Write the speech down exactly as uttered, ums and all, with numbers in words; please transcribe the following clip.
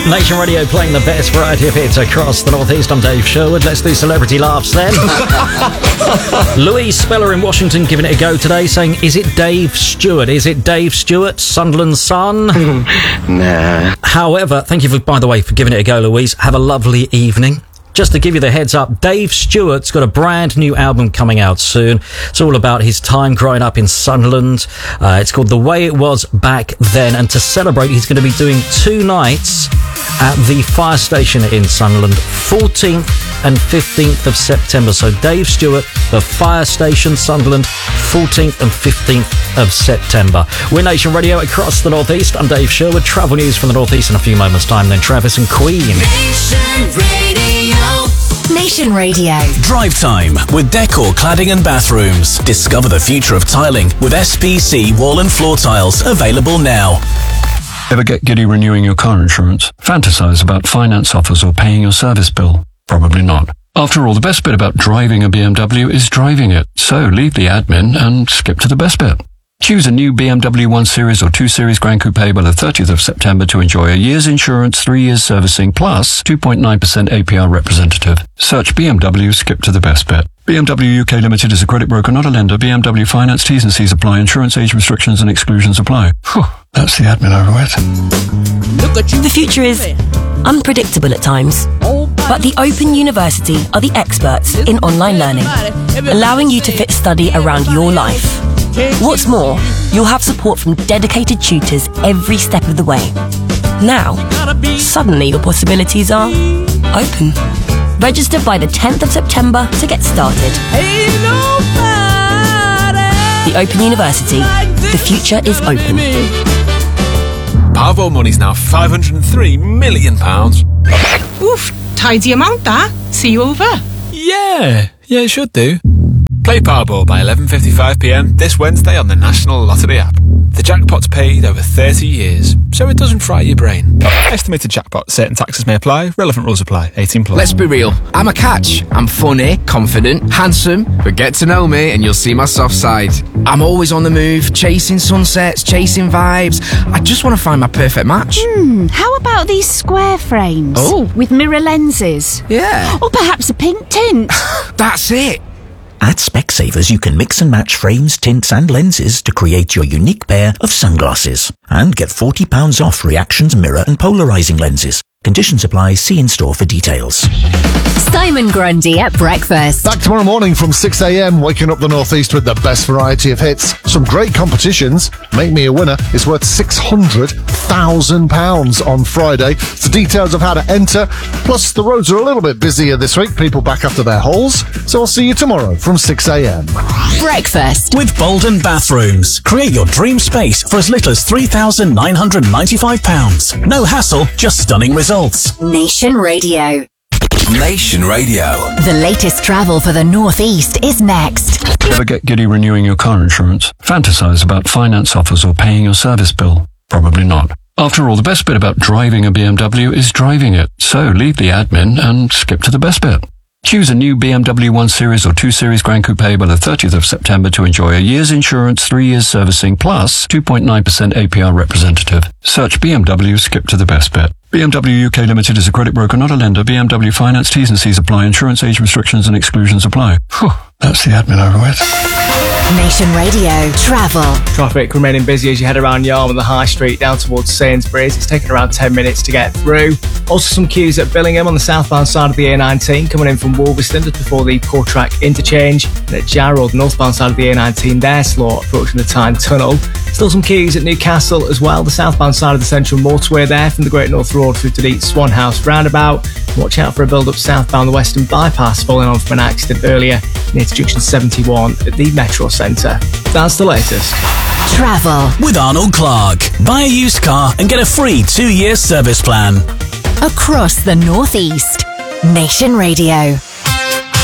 Nation Radio playing the best variety of hits across the Northeast. I'm Dave Sherwood. Let's do celebrity laughs then. Louise Speller in Washington giving it a go today, saying, is it Dave Stewart? Is it Dave Stewart, Sunderland's son? Nah. However, thank you, for, by the way, for giving it a go, Louise. Have a lovely evening. Just to give you the heads up, Dave Stewart's got a brand new album coming out soon. It's all about his time growing up in Sunderland. Uh, it's called The Way It Was Back Then. And to celebrate, he's going to be doing two nights at the fire station in Sunderland, fourteenth and fifteenth of September. So Dave Stewart, the fire station, Sunderland, fourteenth and fifteenth of September. We're Nation Radio across the Northeast. I'm Dave Sherwood. Travel news from the Northeast in a few moments' time. Then Travis and Queen. Nation Radio. Nation Radio. Drive time with Decor Cladding and Bathrooms. Discover the future of tiling with S P C wall and floor tiles, available now. Ever get giddy renewing your car insurance? Fantasize about finance offers or paying your service bill? Probably not. After all, the best bit about driving a B M W is driving it. So leave the admin and skip to the best bit. Choose a new B M W one Series or two Series Grand Coupe by the thirtieth of September to enjoy a year's insurance, three years servicing, plus two point nine percent A P R representative. Search B M W, skip to the best bit. B M W U K Limited is a credit broker, not a lender. B M W Finance, T's and C's apply. Insurance age restrictions and exclusions apply. Whew, that's the admin over it. Look at you. The future is unpredictable at times, but the Open University are the experts in online learning, allowing you to fit study around your life. What's more, you'll have support from dedicated tutors every step of the way. Now, suddenly your possibilities are open. Register by the tenth of September to get started. The Open University. The future is open. Powerball money's now five hundred and three million pounds. Oof, tidy amount that. See you over. Yeah, yeah, it should do. Play Powerball by eleven fifty-five p m this Wednesday on the National Lottery app. The jackpot's paid over thirty years, so it doesn't fry your brain. Estimated jackpot. Certain taxes may apply. Relevant rules apply. eighteen plus. Let's be real. I'm a catch. I'm funny, confident, handsome, but get to know me and you'll see my soft side. I'm always on the move, chasing sunsets, chasing vibes. I just want to find my perfect match. Hmm, how about these square frames? Oh. With mirror lenses? Yeah. Or perhaps a pink tint? That's it. At Specsavers, you can mix and match frames, tints and lenses to create your unique pair of sunglasses. And get forty pounds off Reactions mirror and polarising lenses. Conditions apply. See in-store for details. Simon Grundy at breakfast. Back tomorrow morning from six a m, waking up the Northeast with the best variety of hits. Some great competitions. Make Me a Winner is worth six hundred thousand pounds on Friday. The details of how to enter. Plus, the roads are a little bit busier this week. People back after their hauls. So I'll see you tomorrow from six a m. Breakfast. With Bolden Bathrooms. Create your dream space for as little as three thousand nine hundred ninety-five pounds. No hassle, just stunning results. Nation Radio. Nation Radio. The latest travel for the Northeast is next. Ever get giddy renewing your car insurance? Fantasize about finance offers or paying your service bill? Probably not. After all, the best bit about driving a B M W is driving it. So leave the admin and skip to the best bit. Choose a new B M W one Series or two Series Grand Coupe by the thirtieth of September to enjoy a year's insurance, three years servicing, plus two point nine percent A P R representative. Search B M W, skip to the best bit. B M W U K Limited is a credit broker, not a lender. B M W Finance, T's and C's apply. Insurance age restrictions and exclusions apply. Whew, that's the admin over it. Nation Radio. Travel. Traffic remaining busy as you head around Yarmouth, the High Street down towards Sainsbury's. It's taken around ten minutes to get through. Also some queues at Billingham on the southbound side of the A nineteen, coming in from Wolverstone just before the Portrack interchange. And at Jarrold, northbound side of the A nineteen, there slow approaching the Tyne Tunnel. Still some queues at Newcastle as well, the southbound side of the Central Motorway there from the Great North Road through to the Swan House roundabout. Watch out for a build-up southbound the Western Bypass following on from an accident earlier near to Junction seventy-one at the Metro Centre. That's the latest. Travel. With Arnold Clark. Buy a used car and get a free two-year service plan. Across the Northeast. Nation Radio.